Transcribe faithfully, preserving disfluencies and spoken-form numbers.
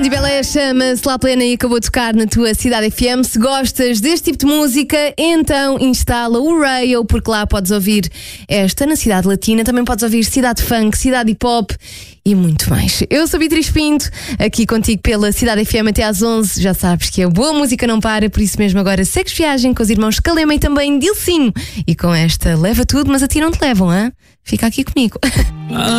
Dibelé chama-se La Plena e acabou de tocar na tua Cidade F M. Se gostas deste tipo de música, então instala o Radio, porque lá podes ouvir esta na Cidade Latina. Também podes ouvir Cidade Funk, Cidade Hip Hop e muito mais. Eu sou Beatriz Pinto, aqui contigo pela Cidade F M até às onze. Já sabes que a boa música não para, por isso mesmo agora segues viagem com os irmãos Calema e também Dilcinho. E com esta leva tudo, mas a ti não te levam, hein? Fica aqui comigo.